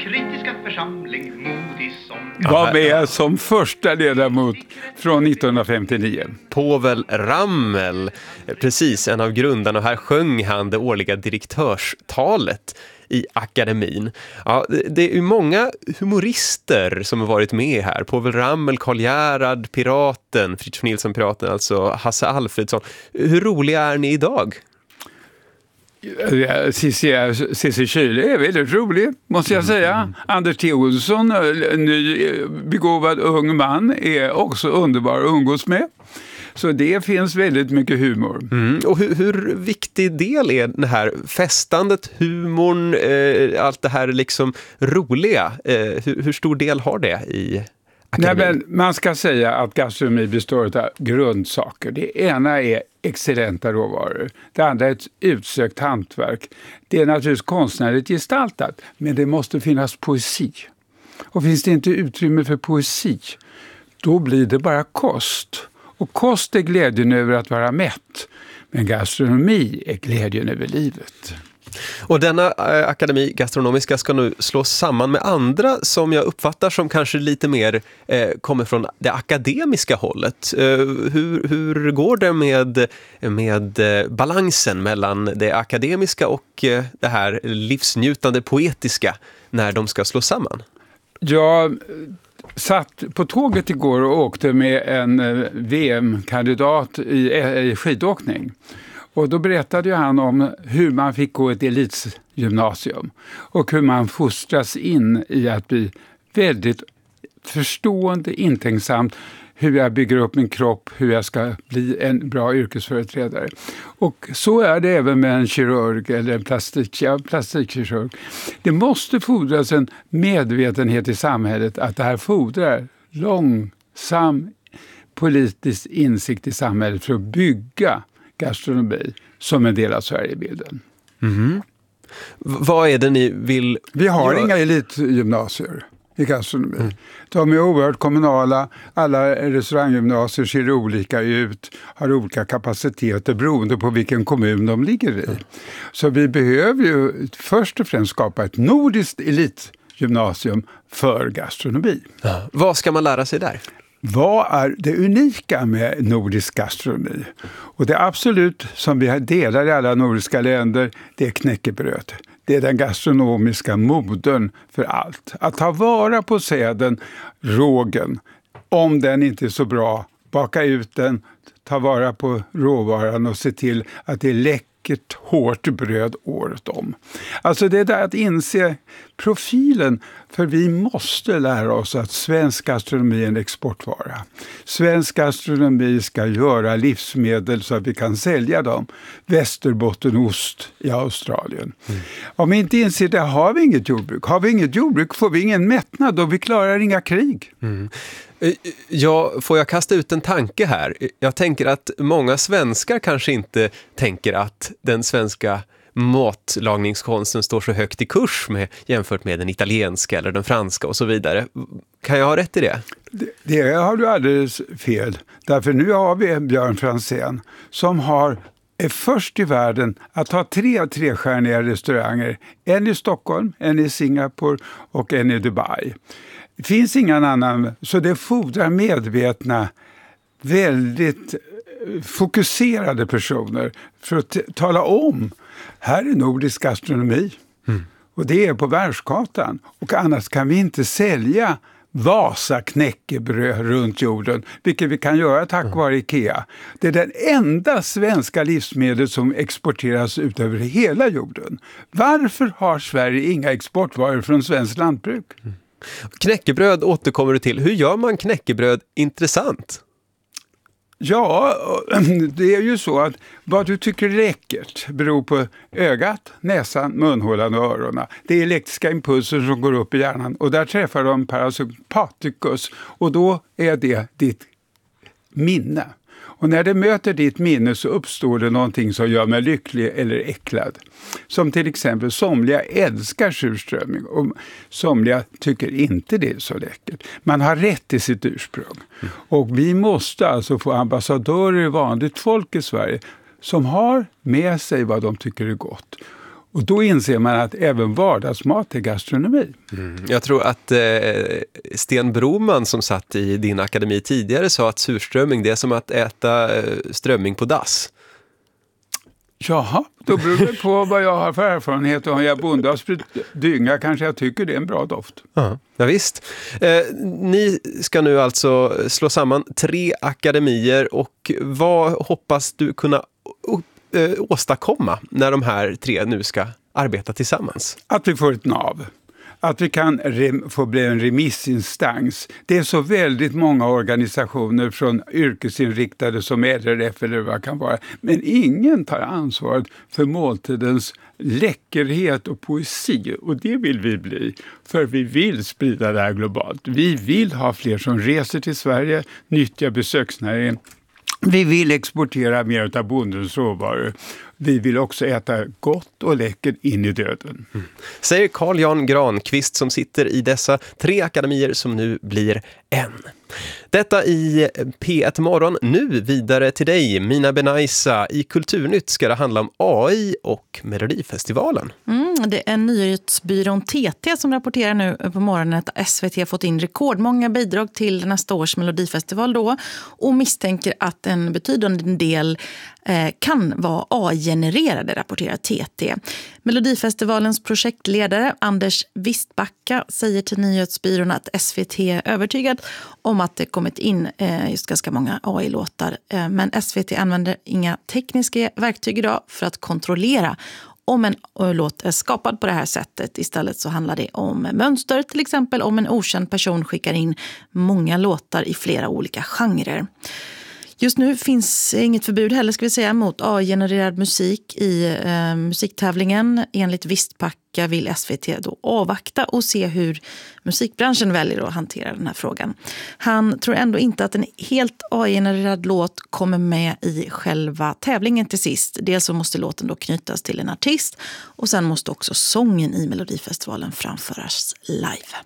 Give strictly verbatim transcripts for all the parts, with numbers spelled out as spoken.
kritiska församling modig som... Var med som första ledamot från nittonhundrafemtionio. Povel Ramel, precis, en av grundarna. Och här sjöng han det årliga direktörstalet i akademin. Ja, det är ju många humorister som har varit med här. Povel Ramel, Karl Gerhard, Piraten, Fritz Nilsson Piraten, alltså Hasse Alfredsson. Hur roliga är ni idag? Cissi Kyle är väldigt rolig, måste jag säga. Mm. Anders T. Olsson, ny begåvad ung man, är också underbar att umgås med. Så det finns väldigt mycket humor. Mm. Och hur, hur viktig del är det här festandet, humorn, eh, allt det här liksom roliga? Eh, hur, hur stor del har det i akademin? Nej, men man ska säga att gastronomi består av grundsaker. Det ena är excellenta råvaror. Det andra är ett utsökt hantverk. Det är naturligtvis konstnärligt gestaltat, men det måste finnas poesi. Och finns det inte utrymme för poesi, då blir det bara kost. Och kost är glädjen över att vara mätt, men gastronomi är glädjen över livet. Och denna eh, akademi gastronomiska ska nu slås samman med andra som jag uppfattar som kanske lite mer eh, kommer från det akademiska hållet. Eh, hur, hur går det med, med eh, balansen mellan det akademiska och eh, det här livsnjutande poetiska när de ska slås samman? Jag satt på tåget igår och åkte med en eh, V M-kandidat i, i skidåkning. Och då berättade ju han om hur man fick gå ett elitgymnasium och hur man fostras in i att bli väldigt förstående, intänksamt, hur jag bygger upp min kropp, hur jag ska bli en bra yrkesföreträdare. Och så är det även med en kirurg eller en plastik, ja, plastikkirurg. Det måste fordras en medvetenhet i samhället att det här fordrar långsam politisk insikt i samhället för att bygga gastronomi som en del av Sverigebilden. Mm. Vad är det ni vill... Vi har göra? Inga elitgymnasier i gastronomi. Mm. De är oerhört kommunala. Alla restauranggymnasier ser olika ut, har olika kapaciteter beroende på vilken kommun de ligger i. Mm. Så vi behöver ju först och främst skapa ett nordiskt elitgymnasium för gastronomi. Ja. Vad ska man lära sig där? Vad är det unika med nordisk gastronomi? Och det absolut som vi delar i alla nordiska länder, det är knäckebröd. Det är den gastronomiska modern för allt. Att ta vara på säden, rågen, om den inte är så bra, baka ut den, ta vara på råvaran och se till att det är läckert, hårt bröd året om. Alltså det är där att inse profilen, för vi måste lära oss att svensk gastronomi är en exportvara. Svensk gastronomi ska göra livsmedel så att vi kan sälja dem. Västerbottenost i Australien. Mm. Om vi inte inser det har vi inget jordbruk. Har vi inget jordbruk får vi ingen mättnad och vi klarar inga krig. Mm. Ja, får jag kasta ut en tanke här? Jag tänker att många svenskar kanske inte tänker att den svenska matlagningskonsten står så högt i kurs med, jämfört med den italienska eller den franska och så vidare. Kan jag ha rätt i det? Det, det har du alldeles fel. Därför nu har vi Björn Franzén som har, är först i världen att ha tre trestjärniga restauranger. En i Stockholm, en i Singapore och en i Dubai. Det finns ingen annan, så det fordrar medvetna, väldigt fokuserade personer för att t- tala om, här är nordisk gastronomi. Mm. Och det är på världskartan. Och annars kan vi inte sälja Vasa knäckebröd runt jorden, vilket vi kan göra tack mm. vare IKEA. Det är den enda svenska livsmedel som exporteras ut över hela jorden. Varför har Sverige inga exportvaror från svensk lantbruk? Mm. Knäckebröd återkommer du till. Hur gör man knäckebröd intressant? Ja, det är ju så att vad du tycker är läckert beror på ögat, näsan, munhålan och öronen. Det är elektriska impulser som går upp i hjärnan och där träffar de parasympaticus och då är det ditt minne. Och när det möter ditt minne så uppstår det någonting som gör mig lycklig eller äcklad. Som till exempel somliga älskar surströmming och somliga tycker inte det är så läckert. Man har rätt till sitt ursprung. Mm. Och vi måste alltså få ambassadörer i vanligt folk i Sverige som har med sig vad de tycker är gott. Och då inser man att även vardagsmat är gastronomi. Mm. Jag tror att eh, Sten Broman som satt i din akademi tidigare sa att surströmming det är som att äta eh, strömming på dass. Jaha, då beror det på vad jag har för erfarenhet. Och om jag bonde har spritt dynga kanske jag tycker det är en bra doft. Ja, ja visst. Eh, ni ska nu alltså slå samman tre akademier och vad hoppas du kunna eh, åstadkomma när de här tre nu ska arbeta tillsammans? Att vi får ett nav. Att vi kan rem- få bli en remissinstans. Det är så väldigt många organisationer från yrkesinriktade som R R F eller vad det kan vara. Men ingen tar ansvaret för måltidens läckerhet och poesi. Och det vill vi bli. För vi vill sprida det här globalt. Vi vill ha fler som reser till Sverige, nyttjar besöksnäringen. Vi vill exportera mer av bondens råvaror. Vi vill också äta gott och läckert in i döden. Mm. Säger Carl Jan Granqvist som sitter i dessa tre akademier som nu blir en. Detta i P ett Morgon. Nu vidare till dig, Mina Benaisa. I Kulturnytt ska det handla om A I och Melodifestivalen. Mm, det är nyhetsbyrån T T som rapporterar nu på morgonen att S V T fått in rekordmånga bidrag till nästa års Melodifestival då och misstänker att en betydande del eh, kan vara A I-genererade, rapporterar T T. Melodifestivalens projektledare Anders Wistbacka säger till nyhetsbyrån att S V T är övertygad om att det kommit in eh, just ganska många A I-låtar. Eh, men S V T använder inga tekniska verktyg idag för att kontrollera om en låt är skapad på det här sättet. Istället så handlar det om mönster, till exempel om en okänd person skickar in många låtar i flera olika genrer. Just nu finns inget förbud heller ska vi säga mot A I-genererad musik i eh, musiktävlingen. Enligt Wistbacka vill S V T då avvakta och se hur musikbranschen väljer att hantera den här frågan. Han tror ändå inte att en helt A I-genererad låt kommer med i själva tävlingen till sist. Dels så måste låten då knytas till en artist och sen måste också sången i Melodifestivalen framföras live.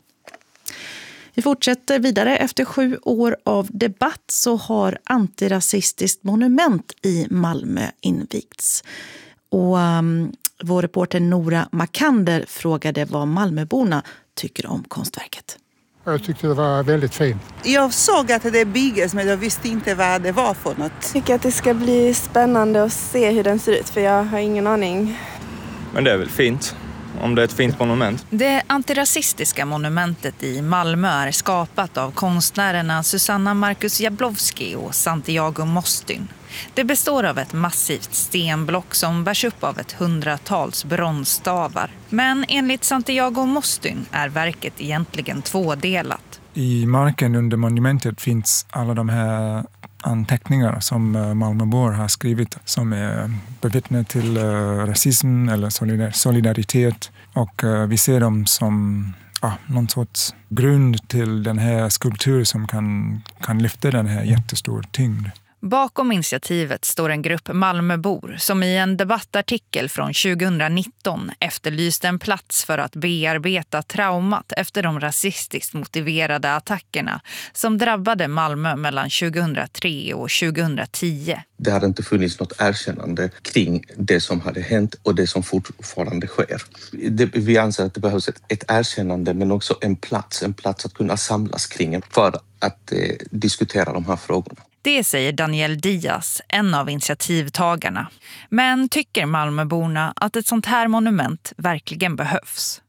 Vi fortsätter vidare. Efter sju år av debatt så har antirasistiskt monument i Malmö invigts. Och um, vår reporter Nora Makander frågade vad Malmöborna tycker om konstverket. Jag tyckte det var väldigt fint. Jag såg att det bygges men jag visste inte vad det var för något. Jag tycker att det ska bli spännande att se hur den ser ut för jag har ingen aning. Men det är väl fint. Om det är ett fint monument. Det antirasistiska monumentet i Malmö är skapat av konstnärerna Susanna Marcus Jablowski och Santiago Mostyn. Det består av ett massivt stenblock som bärs upp av ett hundratals bronsstavar. Men enligt Santiago Mostyn är verket egentligen tvådelat. I marken under monumentet finns alla de här anteckningar som Malmöbor har skrivit som är bevittnade till rasism eller solidaritet. Och vi ser dem som ja, någon sorts grund till den här skulpturen som kan, kan lyfta den här jättestor tyngd. Bakom initiativet står en grupp Malmöbor som i en debattartikel från tjugonitton efterlyste en plats för att bearbeta traumat efter de rasistiskt motiverade attackerna som drabbade Malmö mellan tjugohundratre och tjugohundratio. Det hade inte funnits något erkännande kring det som hade hänt och det som fortfarande sker. Det, vi anser att det behövs ett, ett erkännande men också en plats, en plats att kunna samlas kring för att eh, diskutera de här frågorna. Det säger Daniel Diaz, en av initiativtagarna. Men tycker Malmöborna att ett sånt här monument verkligen behövs?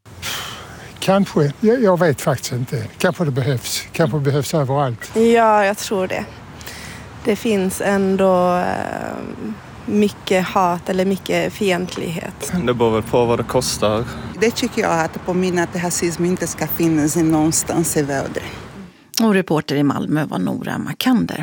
Kanske, jag, jag vet faktiskt inte. Kanske det behövs. Kanske det behövs överallt. Ja, jag tror det. Det finns ändå eh, mycket hat eller mycket fientlighet. Det beror väl på vad det kostar. Det tycker jag att påminna att rasism inte ska finnas någonstans i världen. Och reporter i Malmö var Nora Makander.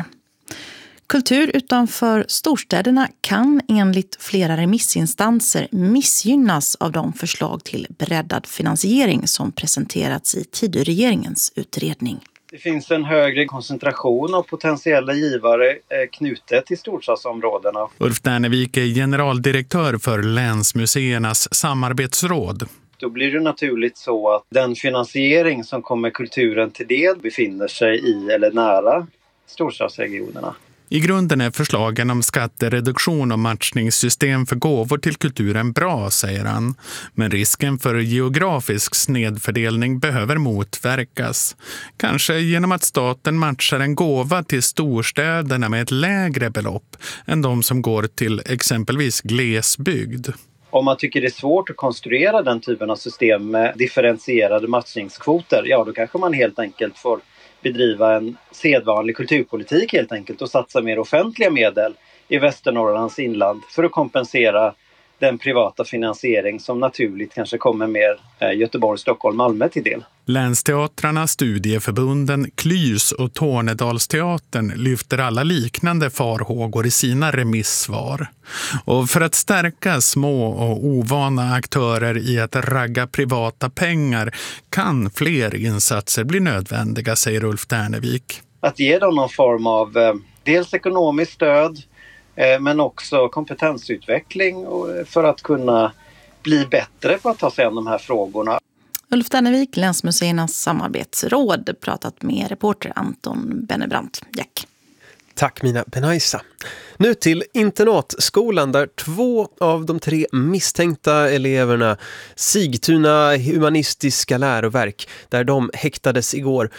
Kultur utanför storstäderna kan enligt flera remissinstanser missgynnas av de förslag till breddad finansiering som presenterats i Tidöregeringens utredning. Det finns en högre koncentration av potentiella givare knutet till storstadsområdena. Ulf Dernevik är generaldirektör för Länsmuseernas samarbetsråd. Då blir det naturligt så att den finansiering som kommer kulturen till del befinner sig i eller nära storstadsregionerna. I grunden är förslagen om skattereduktion och matchningssystem för gåvor till kulturen bra, säger han. Men risken för geografisk snedfördelning behöver motverkas. Kanske genom att staten matchar en gåva till storstäderna med ett lägre belopp än de som går till exempelvis glesbygd. Om man tycker det är svårt att konstruera den typen av system med differentierade matchningskvoter, ja då kanske man helt enkelt får bedriva en sedvanlig kulturpolitik helt enkelt och satsa mer offentliga medel i Västernorrlands inland för att kompensera den privata finansiering som naturligt kanske kommer mer Göteborg, Stockholm, Malmö till del. Länsteatrarna, studieförbunden, Klys och Tornedalsteatern lyfter alla liknande farhågor i sina remissvar. Och för att stärka små och ovana aktörer i att ragga privata pengar kan fler insatser bli nödvändiga, säger Ulf Ternevik. Att ge dem någon form av eh, dels ekonomiskt stöd eh, men också kompetensutveckling och, för att kunna bli bättre på att ta sig an de här frågorna. Ulf Ternevik, Länsmuseernas samarbetsråd, pratat med reporter Anton Bennebrant. Jack. Tack Mina Benaisa. Nu till internatskolan där två av de tre misstänkta eleverna Sigtuna humanistiska läroverk där de häktades igår.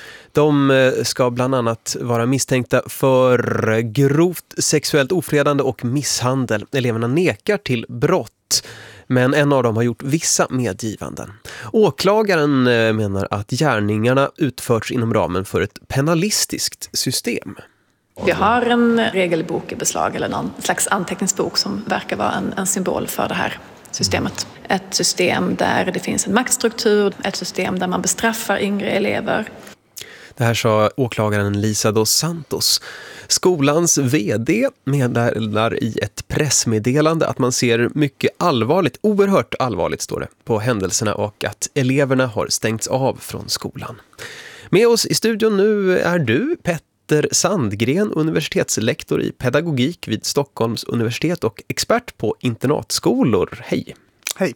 De ska bland annat vara misstänkta för grovt sexuellt ofredande och misshandel. Eleverna nekar till brott. Men en av dem har gjort vissa medgivanden. Åklagaren menar att gärningarna utförts inom ramen för ett penalistiskt system. Vi har en regelbok i beslag eller någon slags anteckningsbok som verkar vara en, en symbol för det här systemet. Ett system där det finns en maktstruktur, ett system där man bestraffar yngre elever. Det här sa åklagaren Lisa dos Santos. Skolans vd meddelar i ett pressmeddelande att man ser mycket allvarligt, oerhört allvarligt står det, på händelserna och att eleverna har stängts av från skolan. Med oss i studion nu är du, Petter Sandgren, universitetslektor i pedagogik vid Stockholms universitet och expert på internatskolor. Hej! Hej!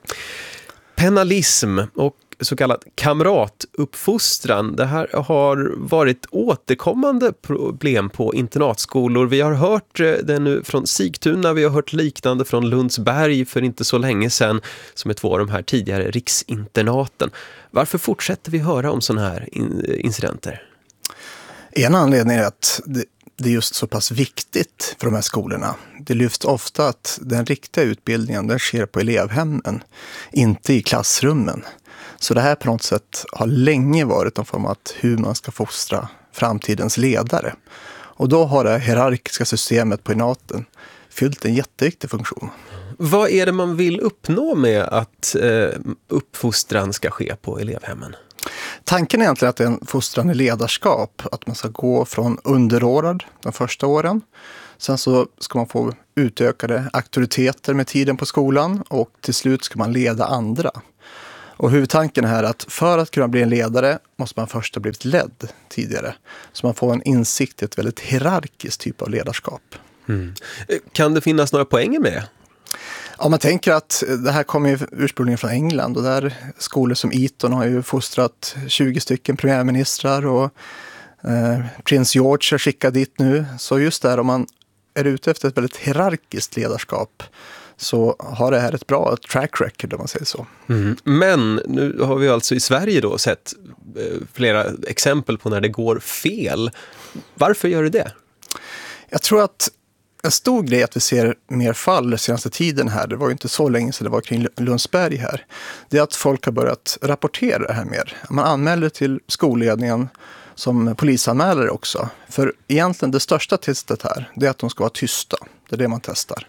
Penalism och så kallad kamratuppfostran. Det här har varit återkommande problem på internatskolor. Vi har hört det nu från Sigtuna, vi har hört liknande från Lundsberg för inte så länge sedan, som är två av de här tidigare riksinternaten. Varför fortsätter vi höra om sådana här incidenter? En anledning är att det, det är just så pass viktigt för de här skolorna. Det lyfts ofta att den riktiga utbildningen den sker på elevhemmen, inte i klassrummen. Så det här på något sätt har länge varit en form av hur man ska fostra framtidens ledare. Och då har det hierarkiska systemet på internaten fyllt en jätteviktig funktion. Vad är det man vill uppnå med att eh, uppfostran ska ske på elevhemmen? Tanken är egentligen att det är en fostrande ledarskap. Att man ska gå från underordnad de första åren. Sen så ska man få utökade auktoriteter med tiden på skolan. Och till slut ska man leda andra. Och huvudtanken är att för att kunna bli en ledare måste man först ha blivit ledd tidigare. Så man får en insikt i ett väldigt hierarkiskt typ av ledarskap. Mm. Kan det finnas några poänger med det? Ja, man tänker att det här kommer ju ursprungligen från England. Och där skolor som Eton har ju fostrat tjugo stycken premiärministrar. Och eh, prins George är skickad dit nu. Så just där om man är ute efter ett väldigt hierarkiskt ledarskap så har det här ett bra track record om man säger så. Mm. Men nu har vi alltså i Sverige då sett eh, flera exempel på när det går fel. Varför gör det det? Jag tror att en stor grej att vi ser mer fall den senaste tiden här, det var ju inte så länge sedan det var kring Lundsberg här, det är att folk har börjat rapportera det här mer. Man anmäler till skolledningen som polisanmälare också. För egentligen det största testet här, det är att de ska vara tysta. Det är det man testar.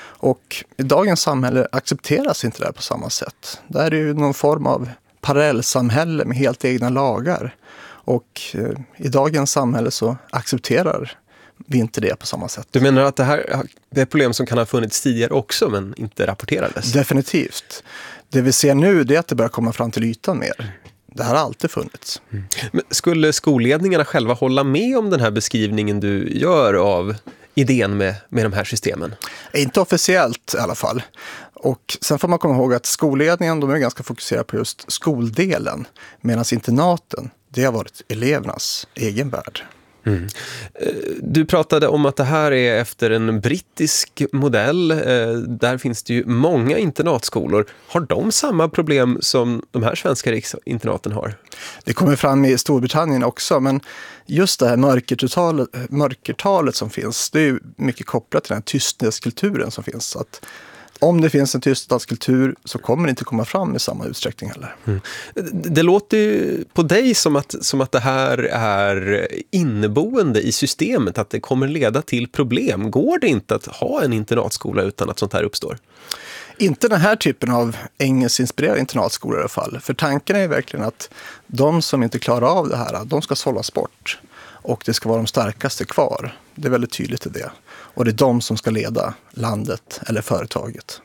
Och i dagens samhälle accepteras inte det här på samma sätt. Där är det ju någon form av parallellsamhälle med helt egna lagar. Och eh, i dagens samhälle så accepterar vi inte det på samma sätt. Du menar att det här det är problem som kan ha funnits tidigare också men inte rapporterades? Definitivt. Det vi ser nu det är att det börjar komma fram till ytan mer. Det här har alltid funnits. Mm. Men skulle skolledningarna själva hålla med om den här beskrivningen du gör av idén med, med de här systemen? Inte officiellt i alla fall. Och sen får man komma ihåg att skolledningen de är ganska fokuserade på just skoldelen. Medan internaten, det har varit elevernas egen värld. Mm. Du pratade om att det här är efter en brittisk modell. Där finns det ju många internatskolor. Har de samma problem som de här svenska riksinternaten har? Det kommer fram i Storbritannien också, men just det här mörkertalet, mörkertalet som finns, det är ju mycket kopplat till den här tystnadskulturen som finns. Så att om det finns en tystnadskultur så kommer det inte komma fram i samma utsträckning heller. Mm. Det låter ju på dig som att, som att det här är inneboende i systemet, att det kommer leda till problem. Går det inte att ha en internatskola utan att sånt här uppstår? Inte den här typen av engelskinspirerade internatskolor i alla fall. För tanken är verkligen att de som inte klarar av det här, de ska sållas bort. Och det ska vara de starkaste kvar. Det är väldigt tydligt i det. Och det är de som ska leda landet eller företaget.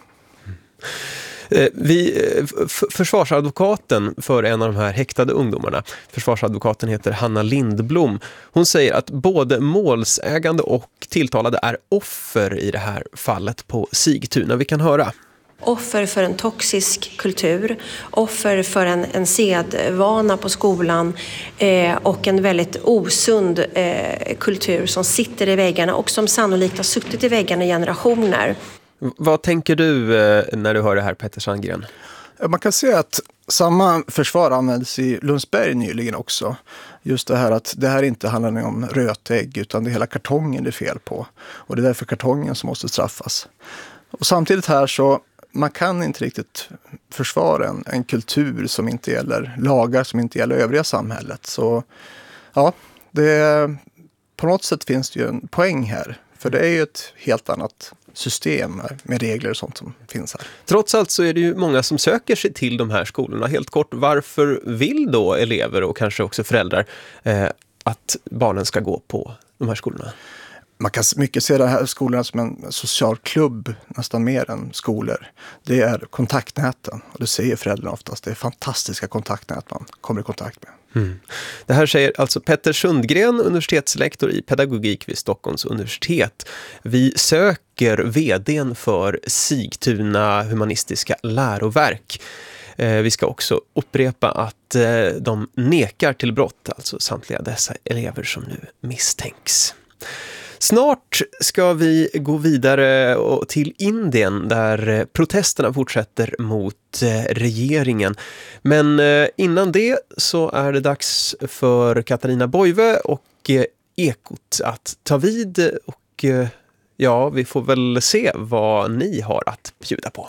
Mm. Vi, försvarsadvokaten för en av de här häktade ungdomarna, försvarsadvokaten heter Hanna Lindblom. Hon säger att både målsägande och tilltalade är offer i det här fallet på Sigtuna. Vi kan höra. Offer för en toxisk kultur, offer för en, en sedvana på skolan eh, och en väldigt osund eh, kultur som sitter i väggarna och som sannolikt har suttit i väggarna i generationer. Vad tänker du eh, när du hör det här, Petter Sandgren? Man kan säga att samma försvar används i Lundsberg nyligen också. Just det här att det här inte handlar om rötägg utan det är hela kartongen det är fel på. Och det är därför kartongen som måste straffas. Och samtidigt här så man kan inte riktigt försvara en, en kultur som inte gäller lagar som inte gäller övriga samhället. Så ja, det, på något sätt finns det ju en poäng här. För det är ju ett helt annat system med regler och sånt som finns här. Trots allt så är det ju många som söker sig till de här skolorna. Helt kort, varför vill då elever och kanske också föräldrar eh, att barnen ska gå på de här skolorna? Man kan mycket se de här skolorna som en social klubb, nästan mer än skolor. Det är kontaktnäten, och det säger föräldrarna oftast. Det är fantastiska kontaktnät man kommer i kontakt med. Mm. Det här säger alltså Petter Sundgren, universitetslektor i pedagogik vid Stockholms universitet. Vi söker vdn för Sigtuna humanistiska läroverk. Eh, vi ska också upprepa att eh, de nekar till brott, alltså samtliga dessa elever som nu misstänks. Snart ska vi gå vidare till Indien där protesterna fortsätter mot regeringen. Men innan det så är det dags för Katarina Boive och Ekot att ta vid och ja, vi får väl se vad ni har att bjuda på.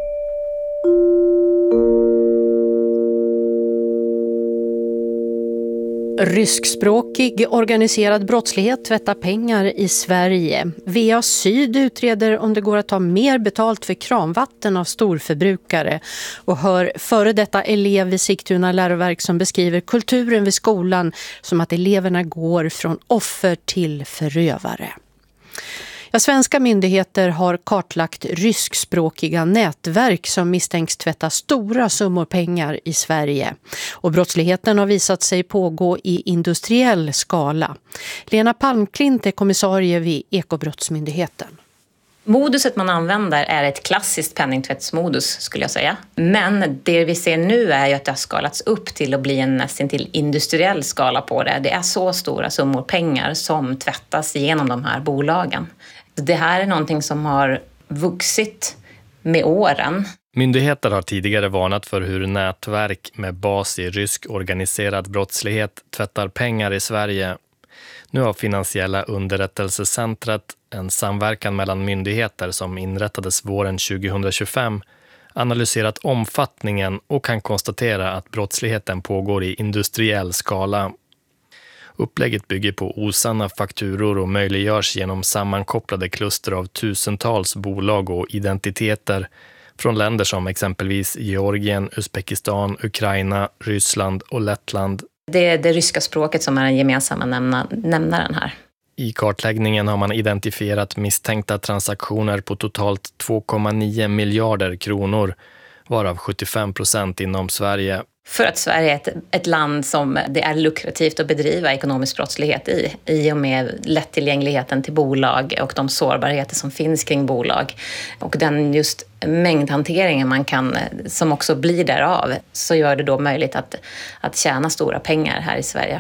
Ryskspråkig organiserad brottslighet tvättar pengar i Sverige. V A Syd utreder om det går att ta mer betalt för kranvatten av storförbrukare. Och hör före detta elev vid Sigtuna läroverk som beskriver kulturen vid skolan som att eleverna går från offer till förövare. Ja, svenska myndigheter har kartlagt ryskspråkiga nätverk som misstänks tvätta stora summor pengar i Sverige. Och brottsligheten har visat sig pågå i industriell skala. Lena Palmklint är kommissarie vid Ekobrottsmyndigheten. Moduset man använder är ett klassiskt penningtvättsmodus skulle jag säga. Men det vi ser nu är ju att det har skalats upp till att bli en nästan till industriell skala på det. Det är så stora summor pengar som tvättas genom de här bolagen. Det här är någonting som har vuxit med åren. Myndigheter har tidigare varnat för hur nätverk med bas i rysk organiserad brottslighet tvättar pengar i Sverige. Nu har Finansiella underrättelsecentret, en samverkan mellan myndigheter som inrättades våren tjugohundratjugofem, analyserat omfattningen och kan konstatera att brottsligheten pågår i industriell skala. Upplägget bygger på osanna fakturor och möjliggörs genom sammankopplade kluster av tusentals bolag och identiteter från länder som exempelvis Georgien, Uzbekistan, Ukraina, Ryssland och Lettland. Det är det ryska språket som är den gemensamma nämna, nämnaren här. I kartläggningen har man identifierat misstänkta transaktioner på totalt två komma nio miljarder kronor, varav sjuttiofem procent inom Sverige. För att Sverige är ett, ett land som det är lukrativt att bedriva ekonomisk brottslighet i, i och med lättillgängligheten till bolag och de sårbarheter som finns kring bolag. Och den just mängdhanteringen man kan, som också blir därav, så gör det då möjligt att, att tjäna stora pengar här i Sverige.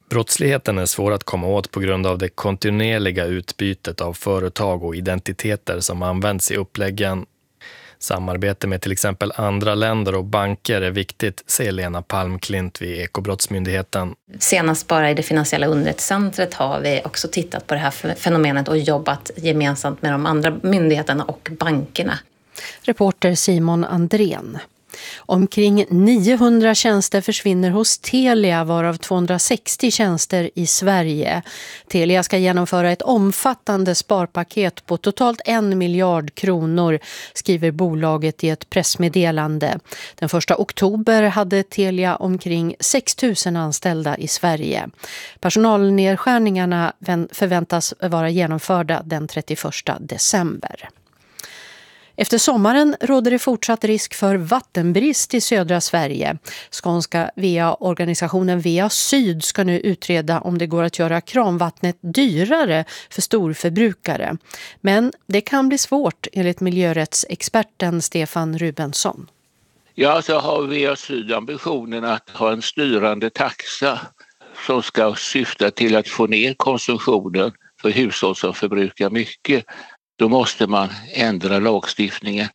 Brottsligheten är svår att komma åt på grund av det kontinuerliga utbytet av företag och identiteter som används i uppläggen. Samarbete med till exempel andra länder och banker är viktigt, säger Lena Palmklint vid Ekobrottsmyndigheten. Senast bara i det finansiella underrättelsecentret har vi också tittat på det här fenomenet och jobbat gemensamt med de andra myndigheterna och bankerna. Reporter Simon Andrén. Omkring niohundra tjänster försvinner hos Telia, varav tvåhundrasextio tjänster i Sverige. Telia ska genomföra ett omfattande sparpaket på totalt en miljard kronor, skriver bolaget i ett pressmeddelande. Den första oktober hade Telia omkring sex tusen anställda i Sverige. Personalnedskärningarna förväntas vara genomförda den trettioförsta december. Efter sommaren råder det fortsatt risk för vattenbrist i södra Sverige. Skånska V A-organisationen V A Syd ska nu utreda om det går att göra kranvattnet dyrare för storförbrukare. Men det kan bli svårt enligt miljörättsexperten Stefan Rubensson. Ja, så har V A Syd ambitionen att ha en styrande taxa som ska syfta till att få ner konsumtionen för hushåll som förbrukar mycket. Då måste man ändra lagstiftningen.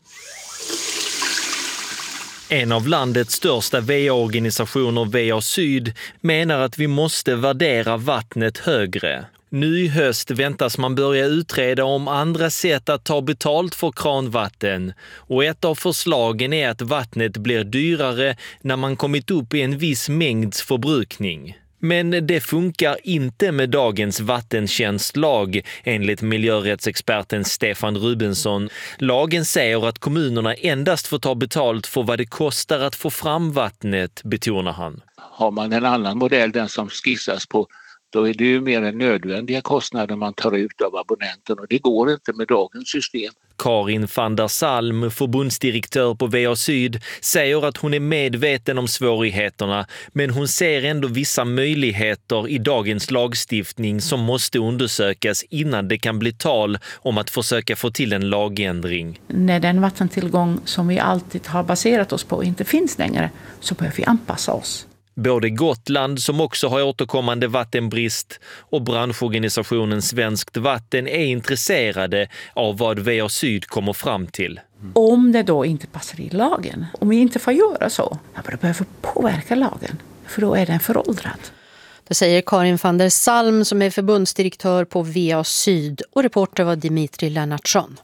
En av landets största V A-organisationer, V A Syd, menar att vi måste värdera vattnet högre. Nu i höst väntas man börja utreda om andra sätt att ta betalt för kranvatten. Och ett av förslagen är att vattnet blir dyrare när man kommit upp i en viss mängds förbrukning. Men det funkar inte med dagens vattentjänstlag, enligt miljörättsexperten Stefan Rubensson. Lagen säger att kommunerna endast får ta betalt för vad det kostar att få fram vattnet, betonar han. Har man en annan modell, den som skissas på, då är det ju mer än nödvändiga kostnader man tar ut av abonnenten och det går inte med dagens system. Karin van der Salm, förbundsdirektör på V A Syd, säger att hon är medveten om svårigheterna, men hon ser ändå vissa möjligheter i dagens lagstiftning som måste undersökas innan det kan bli tal om att försöka få till en lagändring. När den vattentillgång som vi alltid har baserat oss på inte finns längre, så behöver vi anpassa oss. Både Gotland, som också har återkommande vattenbrist, och branschorganisationen Svenskt Vatten är intresserade av vad V A Syd kommer fram till. Om det då inte passar i lagen, om vi inte får göra så, då behöver vi påverka lagen, för då är den föråldrad. Det säger Karin van der Salm som är förbundsdirektör på V A Syd, och reporter var Dimitri Lennartsson.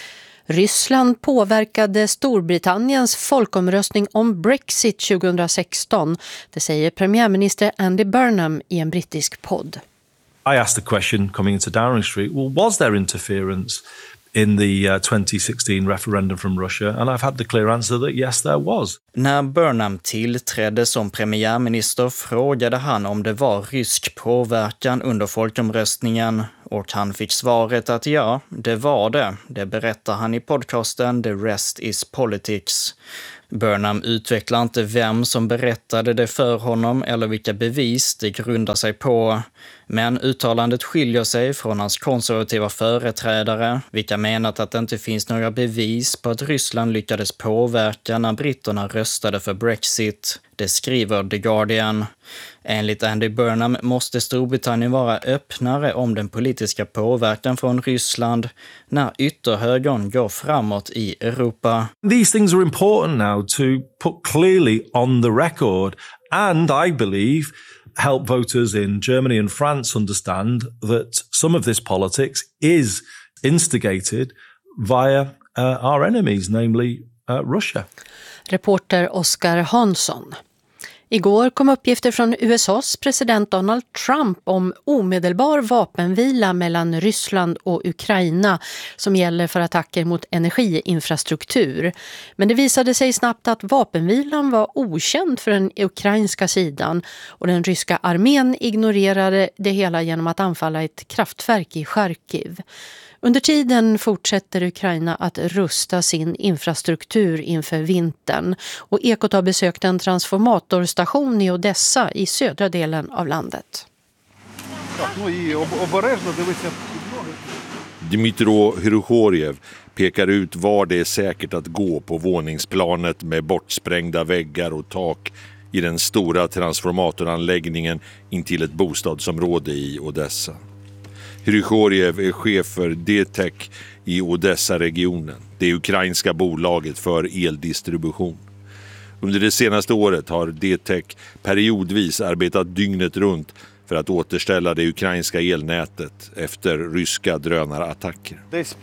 Ryssland påverkade Storbritanniens folkomröstning om Brexit tjugohundrasexton. Det säger premiärminister Andy Burnham i en brittisk podd. I asked the question coming into Downing Street, well, was there interference in the uh, twenty sixteen referendum from Russia? And I've had the clear answer that yes, there was. När Burnham tillträdde som premiärminister frågade han om det var rysk påverkan under folkomröstningen, och han fick svaret att ja, det var det. Det berättar han i podcasten The Rest is Politics. Burnham utvecklar inte vem som berättade det för honom eller vilka bevis det grundar sig på. Men uttalandet skiljer sig från hans konservativa företrädare, vilka menat att det inte finns några bevis på att Ryssland lyckades påverka när britterna röstade för Brexit. Det skriver The Guardian. Enligt Andy Burnham måste Storbritannien vara öppnare om den politiska påverkan från Ryssland när ytterhögern går framåt i Europa. These things are important now to put clearly on the record, and I believe help voters in Germany and France understand that some of this politics is instigated via uh, our enemies, namely uh, Russia. Reporter Oskar Hansson. Igår kom uppgifter från U S A:s president Donald Trump om omedelbar vapenvila mellan Ryssland och Ukraina som gäller för attacker mot energiinfrastruktur. Men det visade sig snabbt att vapenvilan var okänd för den ukrainska sidan, och den ryska armén ignorerade det hela genom att anfalla ett kraftverk i Charkiv. Under tiden fortsätter Ukraina att rusta sin infrastruktur inför vintern, och Ekot har besökt en transformatorstation i Odessa i södra delen av landet. Dmytro Hyrukhorjev pekar ut var det är säkert att gå på våningsplanet med bortsprängda väggar och tak i den stora transformatoranläggningen intill ett bostadsområde i Odessa. Hrychoriev är chef för D T E C i Odessa-regionen, det ukrainska bolaget för eldistribution. Under det senaste året har D T E C periodvis arbetat dygnet runt för att återställa det ukrainska elnätet efter ryska drönarattacker.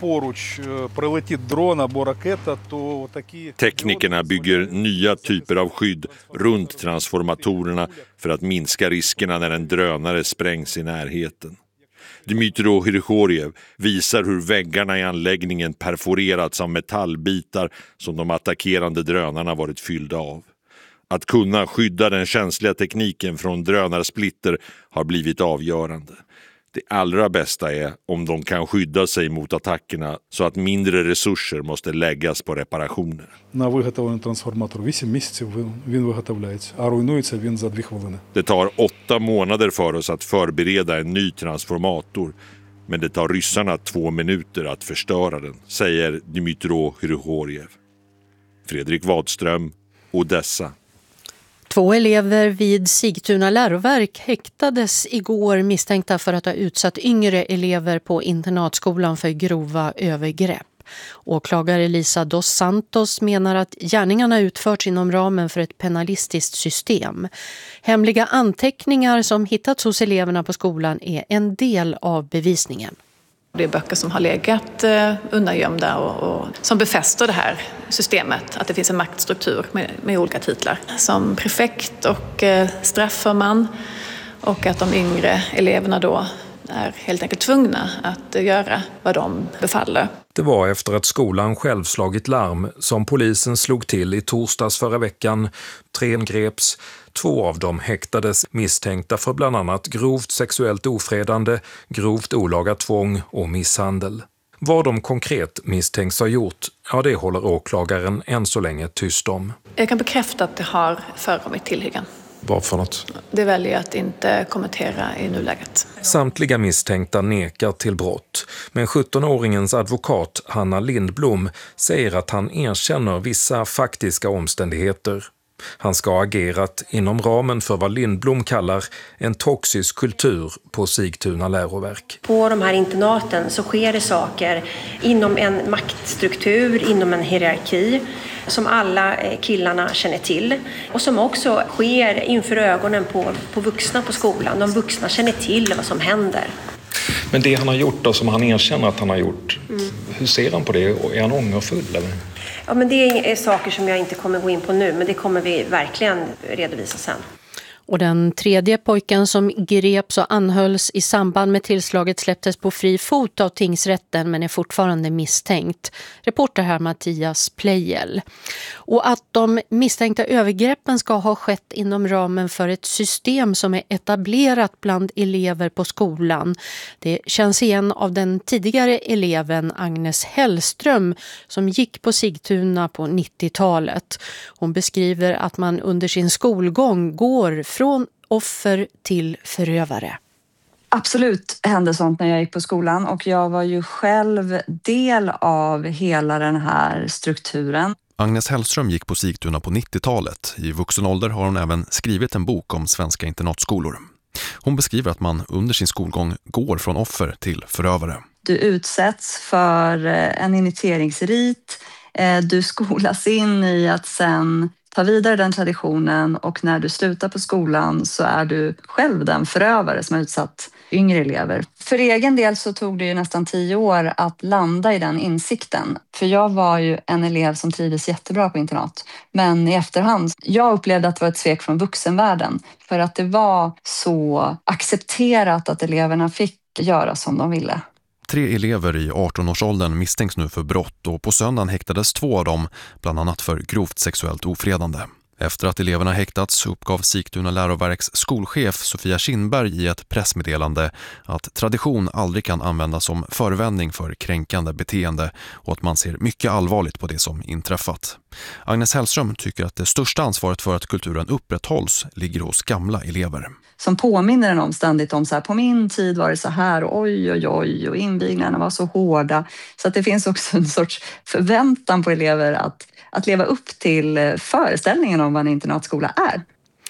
Teknikerna bygger nya typer av skydd runt transformatorerna för att minska riskerna när en drönare sprängs i närheten. Dmytro Hrychoriev visar hur väggarna i anläggningen perforerats av metallbitar som de attackerande drönarna varit fyllda av. Att kunna skydda den känsliga tekniken från drönarsplitter har blivit avgörande. Det allra bästa är om de kan skydda sig mot attackerna så att mindre resurser måste läggas på reparationer. Det tar åtta månader för oss att förbereda en ny transformator, men det tar ryssarna två minuter att förstöra den, säger Dmytro Hrychoriev. Fredrik Wadström, Odessa. Två elever vid Sigtuna läroverk häktades igår misstänkta för att ha utsatt yngre elever på internatskolan för grova övergrepp. Åklagare Lisa dos Santos menar att gärningarna utförts inom ramen för ett penalistiskt system. Hemliga anteckningar som hittats hos eleverna på skolan är en del av bevisningen. Det är böcker som har legat eh, undangömda och, och som befäster det här systemet, att det finns en maktstruktur med, med olika titlar. Som prefekt och eh, strafförman, och att de yngre eleverna då är helt enkelt tvungna att eh, göra vad de befaller. Det var efter att skolan själv slagit larm som polisen slog till i torsdags förra veckan. Tre greps. Två av dem häktades misstänkta för bland annat grovt sexuellt ofredande, grovt olaga tvång och misshandel. Vad de konkret misstänks ha gjort, ja det håller åklagaren än så länge tyst om. Jag kan bekräfta att det har förekommit tillhyggen. Vad för något? Det väljer jag att inte kommentera i nuläget. Samtliga misstänkta nekar till brott, men sjuttonåringens advokat Hanna Lindblom säger att han erkänner vissa faktiska omständigheter. Han ska ha agerat inom ramen för vad Lindblom kallar en toxisk kultur på Sigtuna läroverk. På de här internaten så sker det saker inom en maktstruktur, inom en hierarki som alla killarna känner till och som också sker inför ögonen på, på vuxna på skolan. De vuxna känner till vad som händer. Men det han har gjort då, som han erkänner att han har gjort, mm. hur ser han på det? Är han ångerfull eller? Ja, men det är saker som jag inte kommer gå in på nu, men det kommer vi verkligen redovisa sen. Och den tredje pojken som greps och anhölls i samband med tillslaget släpptes på fri fot av tingsrätten men är fortfarande misstänkt. Reporter här Mattias Plejel. Och att de misstänkta övergreppen ska ha skett inom ramen för ett system som är etablerat bland elever på skolan. Det känns igen av den tidigare eleven Agnes Hellström som gick på Sigtuna på nittiotalet. Hon beskriver att man under sin skolgång går från offer till förövare. Absolut hände sånt när jag gick på skolan och jag var ju själv del av hela den här strukturen. Agnes Hellström gick på Sigtuna på nittiotalet. I vuxen ålder har hon även skrivit en bok om svenska internatskolor. Hon beskriver att man under sin skolgång går från offer till förövare. Du utsätts för en initieringsrit. Du skolas in i att sen ta vidare den traditionen och när du slutar på skolan så är du själv den förövare som har utsatt yngre elever. För egen del så tog det ju nästan tio år att landa i den insikten. För jag var ju en elev som trivdes jättebra på internat. Men i efterhand, jag upplevde att det var ett svek från vuxenvärlden. För att det var så accepterat att eleverna fick göra som de ville. Tre elever i arton-årsåldern misstänks nu för brott och på söndagen häktades två av dem, bland annat för grovt sexuellt ofredande. Efter att eleverna häktats uppgav Sigtuna läroverks skolchef Sofia Kindberg i ett pressmeddelande att tradition aldrig kan användas som förevändning för kränkande beteende och att man ser mycket allvarligt på det som inträffat. Agnes Hellström tycker att det största ansvaret för att kulturen upprätthålls ligger hos gamla elever. Som påminner en om ständigt om så här, på min tid var det så här och oj oj oj och invigningarna var så hårda. Så att det finns också en sorts förväntan på elever att, att leva upp till föreställningen om vad en internatskola är.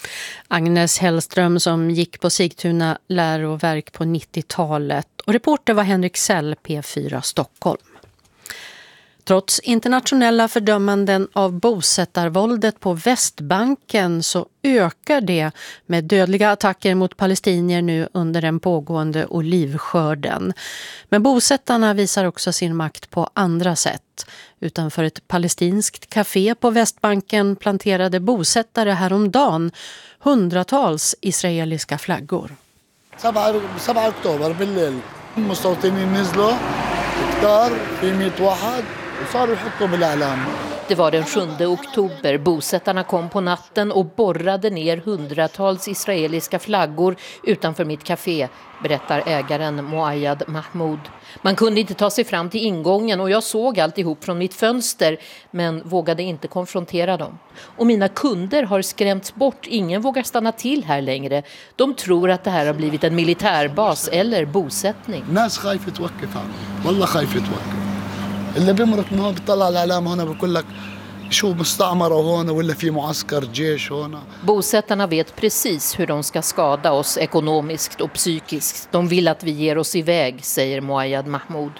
Agnes Hellström som gick på Sigtuna läroverk på nittiotalet. Och reporter var Henrik Sell, P fyra Stockholm. Trots internationella fördömanden av bosättarvåldet på Västbanken så ökar det med dödliga attacker mot palestinier nu under den pågående olivskörden. Men bosättarna visar också sin makt på andra sätt. Utanför ett palestinskt café på Västbanken planterade bosättare häromdagen hundratals israeliska flaggor. سبعة أكتوبر بالليل المستوطنين نزلوا كتار في مئة واحد وصاروا يحطوا بالأعلام. Det var den sjunde oktober. Bosättarna kom på natten och borrade ner hundratals israeliska flaggor utanför mitt café, berättar ägaren Moayad Mahmoud. Man kunde inte ta sig fram till ingången och jag såg alltihop från mitt fönster men vågade inte konfrontera dem. Och mina kunder har skrämts bort. Ingen vågar stanna till här längre. De tror att det här har blivit en militärbas eller bosättning. الناس خايفة توقف والله خايفة توقف. اللي بيمرق من هون بيطلع على الإعلام هنا بقول لك شو مستعمرة هون ولا في معسكر جيش هون. Bosättarna vet precis hur de ska skada oss ekonomiskt och psykiskt. De vill att vi ger oss iväg, säger Moayad Mahmoud.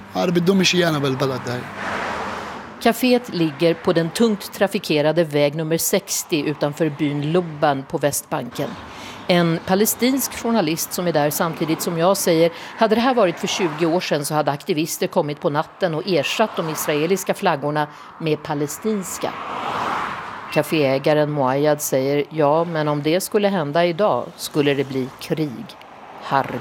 Caféet ligger på den tungt trafikerade väg nummer sextio utanför byn Lubban på Västbanken. En palestinsk journalist som är där samtidigt som jag säger, hade det här varit för tjugo år sedan så hade aktivister kommit på natten och ersatt de israeliska flaggorna med palestinska. Caféägaren Moayad säger, ja men om det skulle hända idag skulle det bli krig. Harb.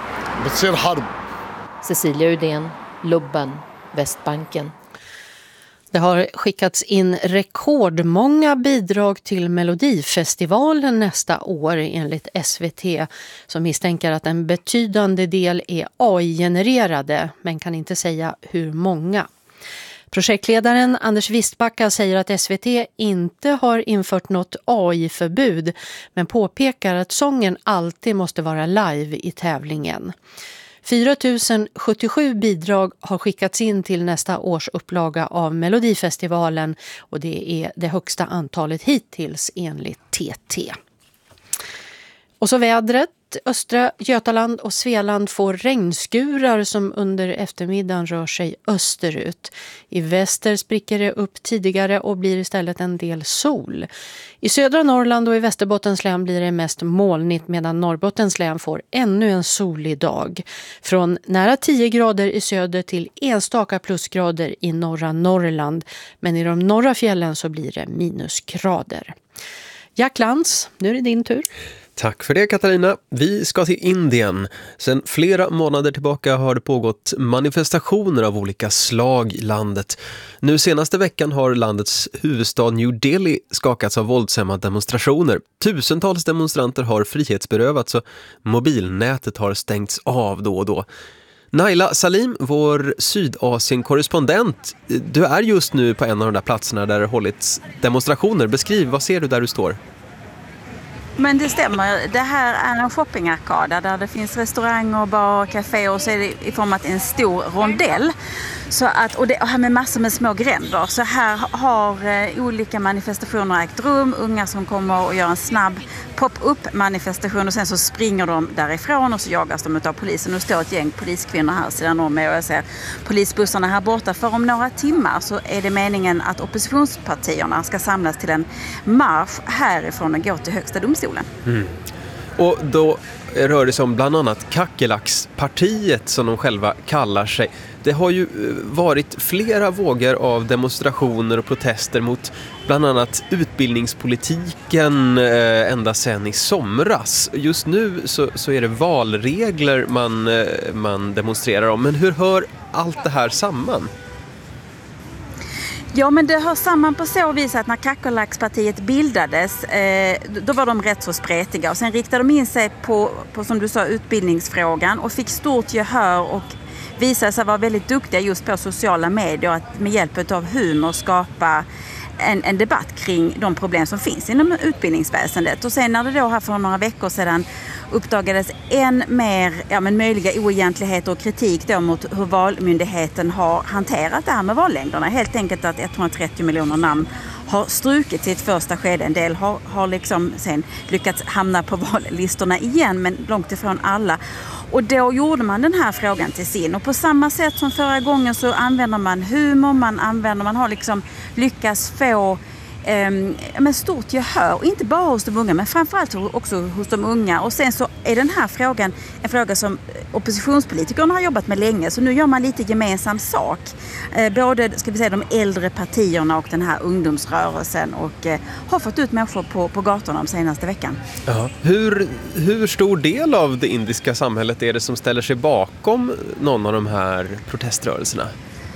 Cecilia Udén, Lubban, Västbanken. Det har skickats in rekordmånga bidrag till Melodifestivalen nästa år enligt S V T som misstänker att en betydande del är A I-genererade men kan inte säga hur många. Projektledaren Anders Wistbacka säger att S V T inte har infört något A I-förbud men påpekar att sången alltid måste vara live i tävlingen. fyra tusen sjuttiosju bidrag har skickats in till nästa års upplaga av Melodifestivalen och det är det högsta antalet hittills enligt T T. Och så vädret. Östra Götaland och Svealand får regnskurar som under eftermiddagen rör sig österut. I väster spricker det upp tidigare och blir istället en del sol. I södra Norrland och i Västerbottens län blir det mest molnigt medan Norrbottens län får ännu en solig dag. Från nära tio grader i söder till enstaka plusgrader i norra Norrland. Men i de norra fjällen så blir det minusgrader. Jack Lantz, nu är det din tur. Tack för det Katarina. Vi ska till Indien. Sedan flera månader tillbaka har det pågått manifestationer av olika slag i landet. Nu senaste veckan har landets huvudstad New Delhi skakats av våldsamma demonstrationer. Tusentals demonstranter har frihetsberövats och mobilnätet har stängts av då och då. Naila Salim, vår Sydasien-korrespondent, du är just nu på en av de där platserna där det hållits demonstrationer. Beskriv, vad ser du där du står? Men det stämmer. Det här är en shoppingarkad där det finns restauranger, bar, café och så är det i form av en stor rondell. Så att, och det här med massor med små gränder. Så här har eh, olika manifestationer ägt rum. Unga som kommer och gör en snabb pop-up manifestation och sen så springer de därifrån och så jagas de av polisen. Nu står ett gäng poliskvinnor här sedan om mig och jag ser polisbussarna här borta. För om några timmar så är det meningen att oppositionspartierna ska samlas till en marsch härifrån och gå till högsta domstolen. Mm. Och då rör det sig om bland annat Kackelackspartiet som de själva kallar sig. Det har ju varit flera vågor av demonstrationer och protester mot bland annat utbildningspolitiken eh, ända sedan i somras. Just nu så, så är det valregler man, eh, man demonstrerar om. Men hur hör allt det här samman? Ja, men det hör samman på så vis att när Kackelackspartiet bildades, eh, då var de rätt så spretiga. Och sen riktade de in sig på, på, som du sa, utbildningsfrågan och fick stort gehör och visade sig vara väldigt duktiga just på sociala medier att med hjälp av humor skapa en, en debatt kring de problem som finns inom utbildningsväsendet. Och sen när det då här för några veckor sedan uppdagades än mer ja, men möjliga oegentligheter och kritik då mot hur valmyndigheten har hanterat det här med vallängderna. Helt enkelt att etthundratrettio miljoner namn har strukit i ett första skede. En del har, har liksom sen lyckats hamna på vallistorna igen, men långt ifrån alla. Och då gjorde man den här frågan till sin. Och på samma sätt som förra gången så använder man humor, man använder, man har liksom lyckats få eh, med stort gehör. Och inte bara hos de unga, men framförallt också hos de unga. Och sen så är den här frågan en fråga som oppositionspolitikerna har jobbat med länge. Så nu gör man lite gemensam sak. Eh, både ska vi säga, de äldre partierna och den här ungdomsrörelsen. Och eh, har fått ut människor på, på gatorna de senaste veckan. Ja. Hur, hur stor del av det indiska samhället är det som ställer sig bakom någon av de här proteströrelserna?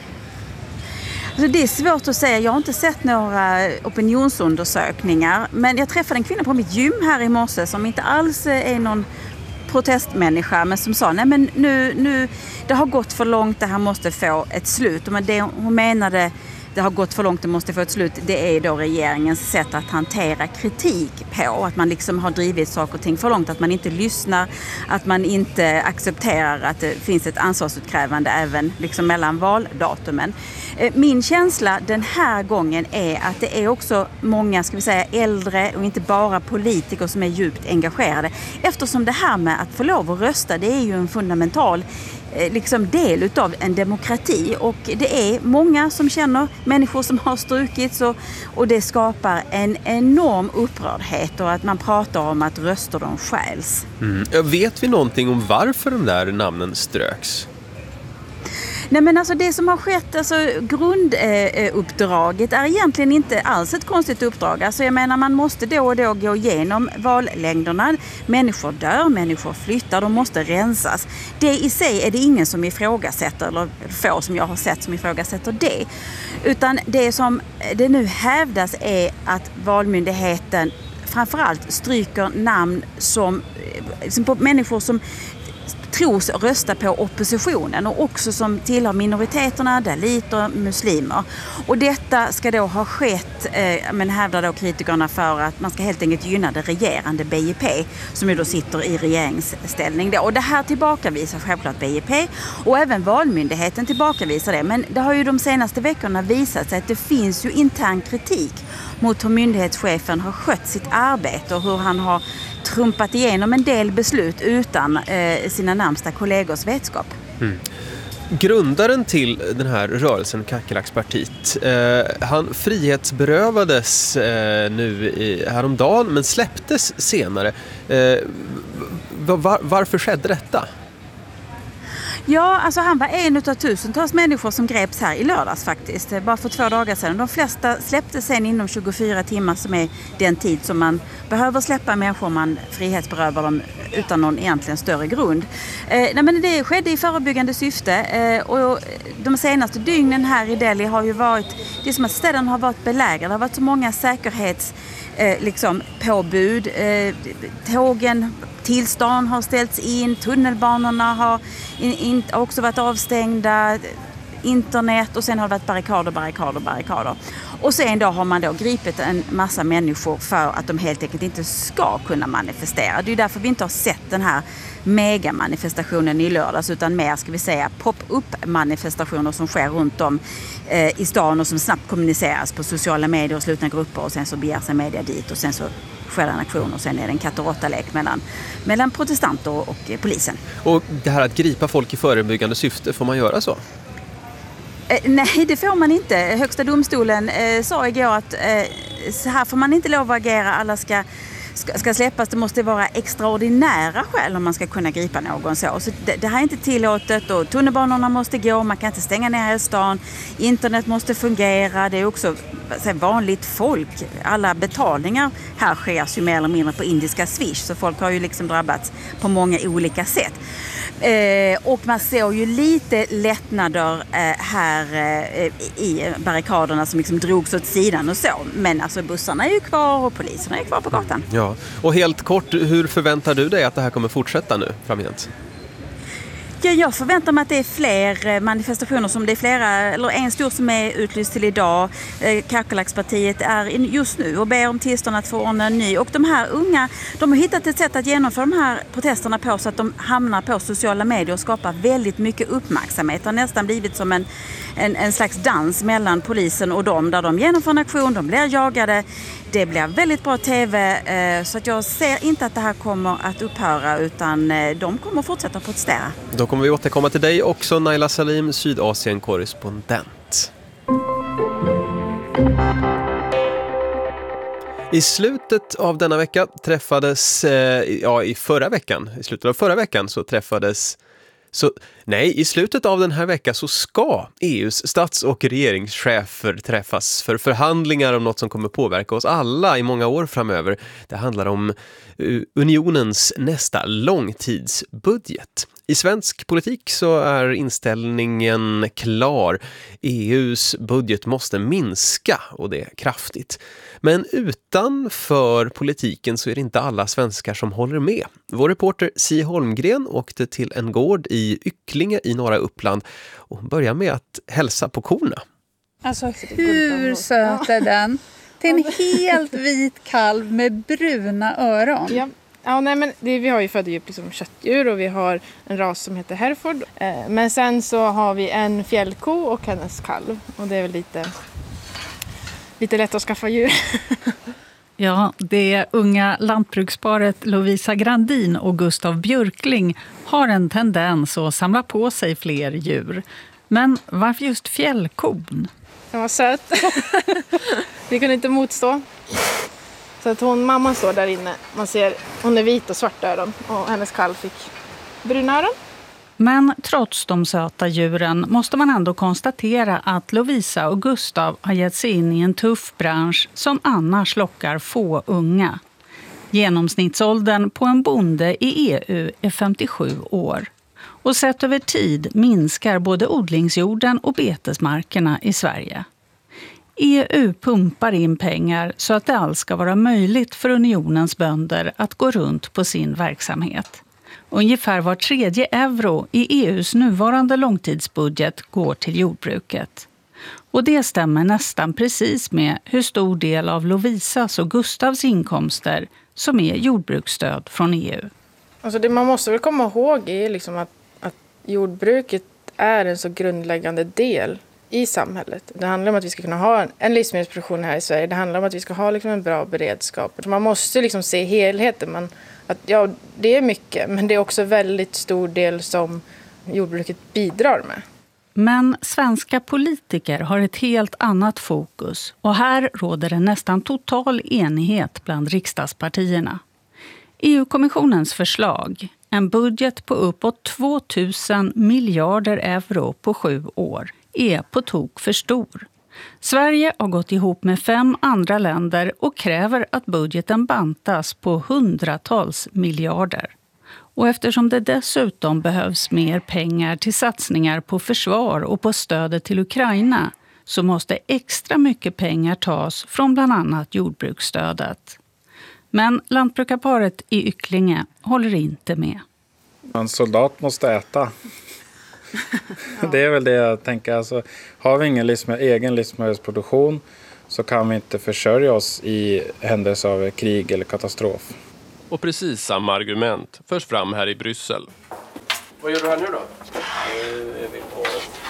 Alltså det är svårt att säga. Jag har inte sett några opinionsundersökningar. Men jag träffade en kvinna på mitt gym här i morse som inte alls är någon protestmänniska, men som sa nej men nu, nu det har gått för långt, det här måste få ett slut. Och det hon menade, det har gått för långt, det måste få ett slut, det är då regeringens sätt att hantera kritik på. Att man liksom har drivit saker och ting för långt, att man inte lyssnar, att man inte accepterar att det finns ett ansvarsutkrävande även liksom mellan valdatumen. Min känsla den här gången är att det är också många, ska vi säga, äldre och inte bara politiker som är djupt engagerade. Eftersom det här med att få lov att rösta, det är ju en fundamental liksom del utav en demokrati, och det är många som känner människor som har strukits, och, och det skapar en enorm upprördhet, och att man pratar om att röster de stjäls. Mm. Vet vi någonting om varför de där namnen ströks? Nej, men alltså det som har skett, alltså grunduppdraget är egentligen inte alls ett konstigt uppdrag. Alltså jag menar, man måste då och då gå igenom vallängderna. Människor dör, människor flyttar, de måste rensas. Det i sig är det ingen som ifrågasätter, eller få som jag har sett som ifrågasätter det. Utan det som det nu hävdas är att valmyndigheten framförallt stryker namn som, som på människor som tros rösta på oppositionen, och också som tillhör minoriteterna, daliter, muslimer. Och detta ska då ha skett, eh, men hävdar då kritikerna, för att man ska helt enkelt gynna det regerande B J P, som ju då sitter i regeringsställning då. Och det här tillbakavisar självklart B J P, och även valmyndigheten tillbakavisar det. Men det har ju de senaste veckorna visat sig att det finns ju intern kritik mot hur myndighetschefen har skött sitt arbete och hur han har trumpat igenom en del beslut utan eh, sina närmsta kollegors vetskap. Mm. Grundaren till den här rörelsen, Kakerlakspartiet, eh, han frihetsberövades eh, nu i, häromdagen, men släpptes senare. Eh, var, varför skedde detta? Ja, alltså han var en av tusentals människor som greps här i lördags faktiskt, bara för två dagar sedan. De flesta släpptes sen inom tjugofyra timmar, som är den tid som man behöver släppa människor, man frihetsberövar dem utan någon egentligen större grund. Eh, nej, men det skedde i förebyggande syfte, eh, och de senaste dygnen här i Delhi har ju varit, det är som att städerna har varit belägrade, det har varit så många säkerhets eh, liksom påbud, eh, tågen, tillstånd har ställts in, tunnelbanorna har in, in, också varit avstängda, internet, och sen har det varit barrikader, barrikader, barrikader. Och sen då har man då gripit en massa människor för att de helt enkelt inte ska kunna manifestera. Det är därför vi inte har sett den här megamanifestationen i lördags, utan mer, ska vi säga, pop-up-manifestationer som sker runt om eh, i stan, och som snabbt kommuniceras på sociala medier och slutna grupper, och sen så begär sig media dit, och sen så sker en aktion, och sen är det en katt och råtta-lek mellan, mellan protestanter och, och polisen. Och det här att gripa folk i förebyggande syfte, får man göra så? Eh, nej, det får man inte. Högsta domstolen eh, sa igår att eh, så här får man inte lov att agera, alla ska Ska, ska släppas, det måste vara extraordinära skäl om man ska kunna gripa någon så. Så det, det här är inte tillåtet, och tunnelbanorna måste gå, man kan inte stänga ner hela stan, internet måste fungera, det är också så vanligt folk. Alla betalningar här sker ju mer eller mindre på indiska Swish, så folk har ju liksom drabbats på många olika sätt. Eh, och man ser ju lite lättnader eh, här eh, i barrikaderna som liksom drogs åt sidan och så. Men alltså bussarna är ju kvar och poliserna är kvar på gatan. Ja, och helt kort, hur förväntar du dig att det här kommer fortsätta nu framgent? Ja, jag förväntar mig att det är fler manifestationer som det är flera, eller en stor som är utlyst till idag. Kackerlackspartiet är just nu och ber om tillstånd att få ordna en ny. Och de här unga, de har hittat ett sätt att genomföra de här protesterna på så att de hamnar på sociala medier och skapar väldigt mycket uppmärksamhet. Det har nästan blivit som en, en, en slags dans mellan polisen och dem, där de genomför en aktion, de blir jagade. Det blir väldigt bra tv, så att jag ser inte att det här kommer att upphöra, utan de kommer fortsätta protestera. Då kommer vi återkomma till dig också, Naila Salim, Sydasien-korrespondent. I slutet av denna vecka träffades, ja i förra veckan, i slutet av förra veckan så träffades Så nej, i slutet av den här veckan så ska E U:s stats- och regeringschefer träffas för förhandlingar om något som kommer påverka oss alla i många år framöver. Det handlar om unionens nästa långtidsbudget. I svensk politik så är inställningen klar. E U:s budget måste minska, och det är kraftigt. Men utanför politiken så är det inte alla svenskar som håller med. Vår reporter Si Holmgren åkte till en gård i Ycklinge i norra Uppland och började med att hälsa på korna. Alltså hur söt är den? Det är en helt vit kalv med bruna öron. Ja. Ja, nej, men det, vi har ju föddedjur liksom köttdjur och vi har en ras som heter Hereford. Eh, men sen så har vi en fjällko och hennes kalv. Och det är väl lite, lite lätt att skaffa djur. Ja, det unga lantbruksparet Lovisa Grandin och Gustav Björkling har en tendens att samla på sig fler djur. Men varför just fjällkon? Den var söt. Vi kunde inte motstå. Så att hon, mamman står där inne. Man ser, hon är vit och svart öron. Och hennes kalv fick bruna öron. Men trots de söta djuren måste man ändå konstatera att Lovisa och Gustav har gett sig in i en tuff bransch som annars lockar få unga. Genomsnittsåldern på en bonde i E U är femtiosju år. Och sett över tid minskar både odlingsjorden och betesmarkerna i Sverige. E U pumpar in pengar så att det alls ska vara möjligt för unionens bönder att gå runt på sin verksamhet. Ungefär var tredje euro i E U:s nuvarande långtidsbudget går till jordbruket. Och det stämmer nästan precis med hur stor del av Lovisas och Gustavs inkomster som är jordbruksstöd från E U. Alltså det man måste väl komma ihåg är liksom att, att jordbruket är en så grundläggande del i samhället. Det handlar om att vi ska kunna ha en, en livsmedelsproduktion här i Sverige. Det handlar om att vi ska ha liksom en bra beredskap. Man måste liksom se helheten. Man, att, ja, det är mycket, men det är också väldigt stor del som jordbruket bidrar med. Men svenska politiker har ett helt annat fokus, och här råder en nästan total enighet bland riksdagspartierna. E U-kommissionens förslag, en budget på uppåt tvåtusen miljarder euro på sju år, är på tok för stor. Sverige har gått ihop med fem andra länder och kräver att budgeten bantas på hundratals miljarder. Och eftersom det dessutom behövs mer pengar till satsningar på försvar och på stödet till Ukraina, så måste extra mycket pengar tas från bland annat jordbruksstödet. Men lantbrukarparet i Ycklinge håller inte med. En soldat måste äta. Ja. Det är väl det jag tänker. Alltså, har vi ingen livsmed- egen livsmedelsproduktion så kan vi inte försörja oss i händelse av krig eller katastrof. Och precis samma argument förs fram här i Bryssel. Vad gör du här nu då? Jag vill på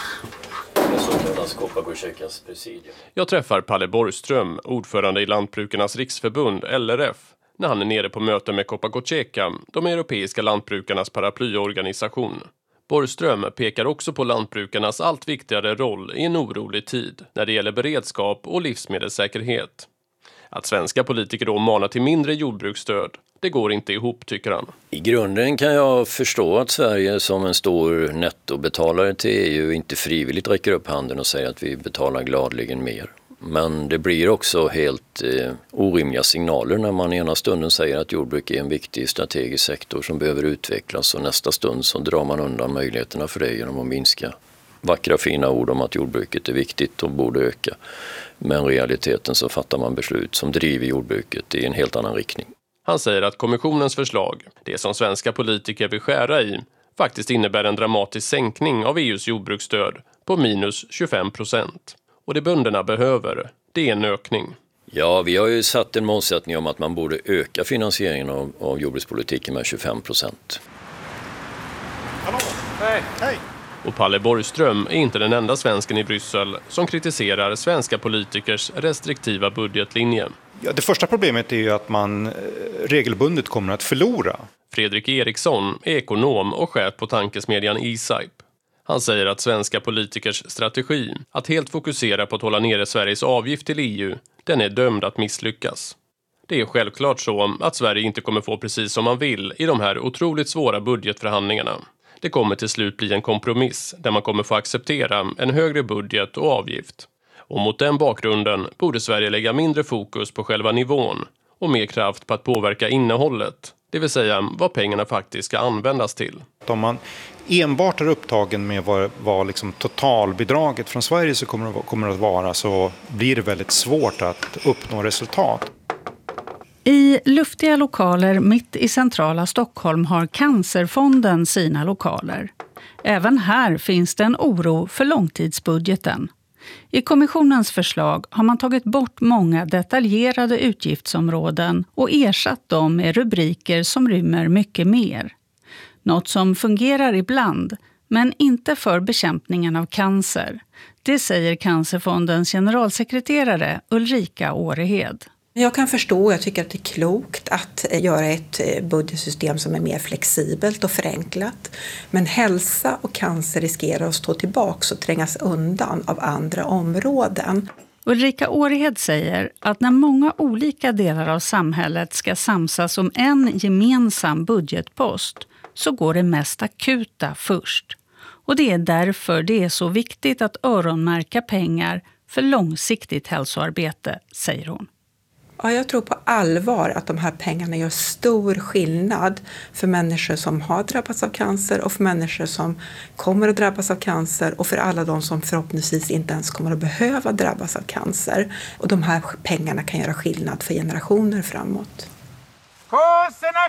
Koppargårdskyrkans presidium. Jag träffar Palle Borgström, ordförande i Lantbrukarnas riksförbund, L R F, när han är nere på möte med Koppargårdskyrkan, de europeiska lantbrukarnas paraplyorganisation. Borgström pekar också på lantbrukarnas allt viktigare roll i en orolig tid när det gäller beredskap och livsmedelssäkerhet. Att svenska politiker då manar till mindre jordbruksstöd, det går inte ihop, tycker han. I grunden kan jag förstå att Sverige som en stor nettobetalare till E U inte frivilligt räcker upp handen och säger att vi betalar gladligen mer. Men det blir också helt eh, orimliga signaler när man ena stunden säger att jordbruk är en viktig strategisk sektor som behöver utvecklas, och nästa stund så drar man undan möjligheterna för det genom att minska vackra fina ord om att jordbruket är viktigt och borde öka. Men i realiteten så fattar man beslut som driver jordbruket i en helt annan riktning. Han säger att kommissionens förslag, det som svenska politiker vill skära i, faktiskt innebär en dramatisk sänkning av E U:s jordbruksstöd på minus tjugofem procent. Och det bönderna behöver, det är en ökning. Ja, vi har ju satt en målsättning om att man borde öka finansieringen av, av jordbrukspolitiken med tjugofem procent. Hallå, hej, hej. Och Palle Borgström är inte den enda svensken i Bryssel som kritiserar svenska politikers restriktiva budgetlinje. Ja, det första problemet är ju att man regelbundet kommer att förlora. Fredrik Eriksson är ekonom och chef på tankesmedjan E-Sype. Han säger att svenska politikers strategi att helt fokusera på att hålla nere Sveriges avgift till E U, den är dömd att misslyckas. Det är självklart så att Sverige inte kommer få precis som man vill i de här otroligt svåra budgetförhandlingarna. Det kommer till slut bli en kompromiss där man kommer få acceptera en högre budget och avgift. Och mot den bakgrunden borde Sverige lägga mindre fokus på själva nivån och mer kraft på att påverka innehållet, det vill säga vad pengarna faktiskt ska användas till. Om man enbart är upptagen med vad, vad liksom totalbidraget från Sverige så kommer, kommer att vara, så blir det väldigt svårt att uppnå resultat. I luftiga lokaler mitt i centrala Stockholm har Cancerfonden sina lokaler. Även här finns det en oro för långtidsbudgeten. I kommissionens förslag har man tagit bort många detaljerade utgiftsområden och ersatt dem med rubriker som rymmer mycket mer. Något som fungerar ibland, men inte för bekämpningen av cancer. Det säger Cancerfondens generalsekreterare Ulrika Årehed. Jag kan förstå och jag tycker att det är klokt att göra ett budgetsystem som är mer flexibelt och förenklat. Men hälsa och cancer riskerar att stå tillbaka och trängas undan av andra områden. Ulrika Årehed säger att när många olika delar av samhället ska samsas om en gemensam budgetpost så går det mest akuta först. Och det är därför det är så viktigt att öronmärka pengar för långsiktigt hälsoarbete, säger hon. Ja, jag tror på allvar att de här pengarna gör stor skillnad för människor som har drabbats av cancer och för människor som kommer att drabbas av cancer och för alla de som förhoppningsvis inte ens kommer att behöva drabbas av cancer. Och de här pengarna kan göra skillnad för generationer framåt. Kossorna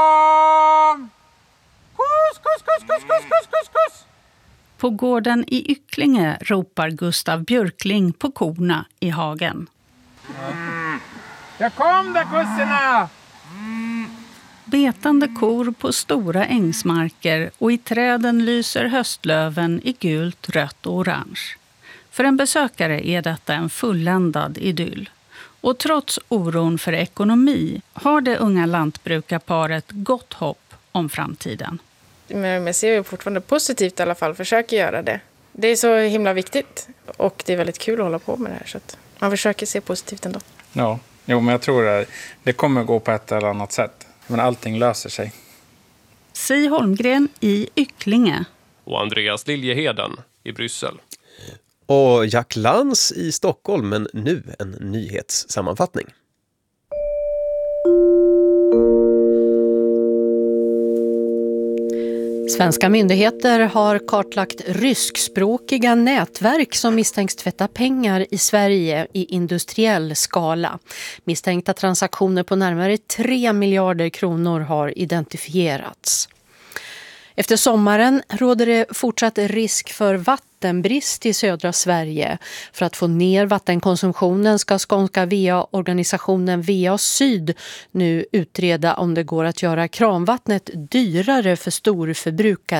kom! Kos, kos, kos, kos, kos, kos, kos, kos! På gården i Ycklinge ropar Gustav Björkling på korna i hagen. Mm. Jag kom där, kossorna! Mm. Betande kor på stora ängsmarker och i träden lyser höstlöven i gult, rött och orange. För en besökare är detta en fulländad idyll. Och trots oron för ekonomi har det unga lantbrukarparet gott hopp om framtiden. Men jag ser ju fortfarande positivt i alla fall, försöker göra det. Det är så himla viktigt och det är väldigt kul att hålla på med det här, så att man försöker se positivt ändå. Ja, jo, men jag tror att det kommer gå på ett eller annat sätt. Men allting löser sig. Si Holmgren i Ycklinge. Och Andreas Liljeheden i Bryssel. Och Jack Lans i Stockholm, men nu en nyhetssammanfattning. Svenska myndigheter har kartlagt ryskspråkiga nätverk som misstänks tvätta pengar i Sverige i industriell skala. Misstänkta transaktioner på närmare tre miljarder kronor har identifierats. Efter sommaren råder det fortsatt risk för vattenbrist i södra Sverige. För att få ner vattenkonsumtionen ska skånska V A-organisationen V A Syd nu utreda om det går att göra kranvattnet dyrare för storförbrukare.